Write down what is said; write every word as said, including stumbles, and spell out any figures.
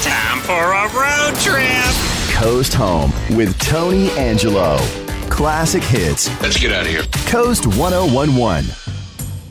Time for a road trip. Coast Home with Tony Angelo. Classic hits. Let's get out of here. Coast one oh one one.